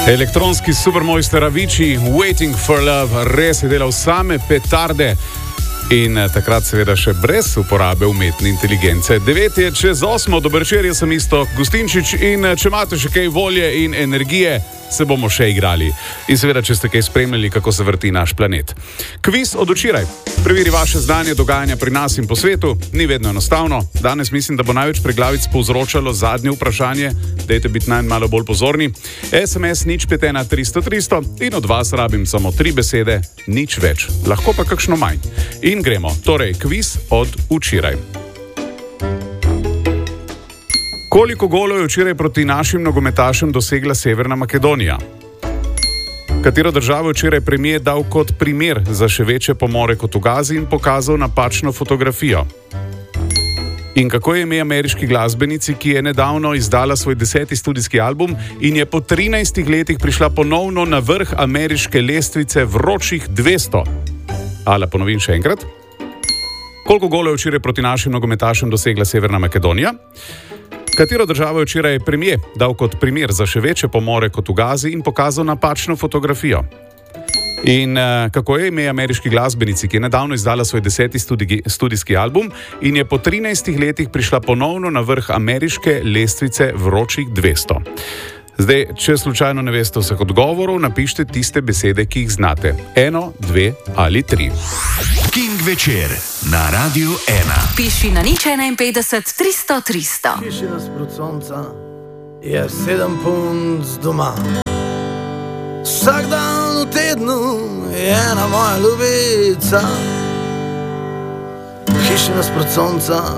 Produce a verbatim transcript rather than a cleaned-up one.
Elektronski supermojster Avicii, Waiting for Love, res je delal same petarde in takrat seveda še brez uporabe umetne inteligence. Devet je čez osmo, dober večer, jaz sem Iztok Gustinčič in če imate še kaj volje in energije, se bomo še igrali. In seveda, če ste kaj spremljali, kako se vrti naš planet. Kviz od včeraj. Preveri vaše znanje dogajanja pri nas in po svetu. Ni vedno enostavno. Danes mislim, da bo največ preglavic povzročalo zadnje vprašanje. Dajte biti najmanj malo bolj pozorni. es em es nič pet ena tristo tristo in od vas rabim samo tri besede, nič več. Lahko pa kakšno manj. In gremo. Torej, kviz od včeraj. Koliko golov je včeraj proti našim nogometašem dosegla Severna Makedonija? Katero državo je včeraj premijer dal kot primer za še večje pomore kot v Gazi in pokazal napačno fotografijo? In kako je ime ameriški glasbenici, ki je nedavno izdala svoj deseti studijski album in je po trinajstih letih prišla ponovno na vrh ameriške lestvice vročih dvesto? Ala, ponovim še enkrat. Koliko golov je včeraj proti našim nogometašem dosegla Severna Makedonija? Katero državo je včeraj premijer dal kot primer za še večje pomore kot v Gazi in pokazal napačno fotografijo? In uh, kako je ime ameriški glasbenici, ki je nedavno izdala svoj deseti studi- studijski album in je po trinajstih letih prišla ponovno na vrh ameriške lestvice vročih dvesto? Zdaj, če slučajno ne veste vseh odgovorov, napišite tiste besede, ki jih znate. Eno, dve ali tri. King večer na Radiu ena. Piši na nič enainpetdeset tristo tristo. Piši nasprot sonca je sedem punc doma. Vsak dan v tednu je ena moja ljubica. Piši nasprot sonca